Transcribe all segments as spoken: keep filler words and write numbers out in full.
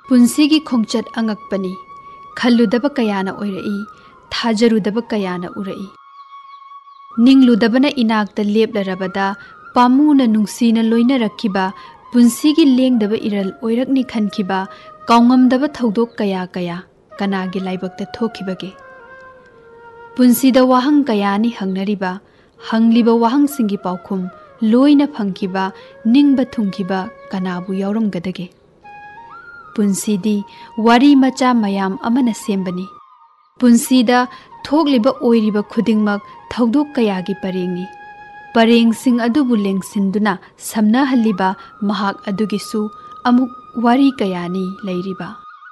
पुंसीगी खोंचत अंगकपनी खल्लुदब कयाना ओइरई थाजरुदब कयाना उरई निंगलुदबना इनाकता लेपलरबदा पामुना नुंसीना लोइना रखिबा पुंसीगी लेंगदब इरल ओइरकनी खनखिबा काउंगमदब थौदोक कया कया कनागी लाइबकता थोखिबगे पुंसीदा वाहंग कयानी हंगनरिबा हंगलिबा वाहंग सिंगी पाउखुम लोइना फंखिबा निंगबा थुंखिबा कनाबु यावरमगदगे पुंसीदी वारी मचा मयाम अमना सेंबनी पुंसीदा थोगलिबा ओइरिबा खुदिंगमक थौदोक कयागी परेंगनी परेंग सिंग अदुबु लेंगसिंदुना समनहल्लिबा महाक अदुगिसु अमुक वारी कयानी लैरिबा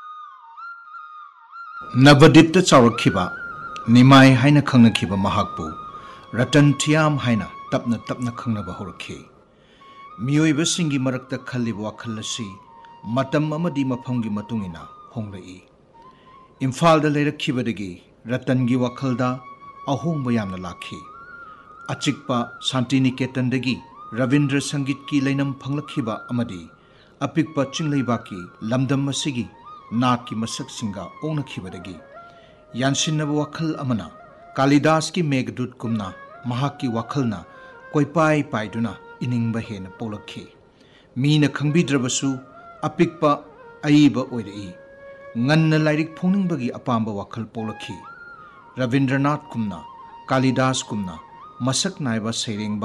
नवदीप्त चावरखिबा निमाय हाइना खंगनखिबा महाकबु रतन थियाम हाइना तपना तपना खंगनबा होरखि मियोइबा सिंगी मरक्ता खल्लिबा वाखल असि मतम अमदी मफमगी मतुंगिना होंगलई इम्फालदा लेरखिबदगी रतनगी वाखलदा अहोंगबा यामना लाखि अचिकपा शांतिनिकेतनदगी रविंद्र संगीत की लैनम फंगलखिबा अमदी अपिकपा चिंगलैबाकी लमदम असिगी नाट की मसक सिंगा ओंगनखिबदगी यानसिनबा वाखल अमना कालिदास की मेघदूत कुमना महाकी वाखलना कोइपाई पाइदुना इनिंगबा हेना पोलखि Meena खंगबिद्रबसु अपिकपा अईबा ओइरई ngannna lairik phongingbagi apamba wakhal polakhi Ravindranath kumna Kalidas kumna masak naiba seireng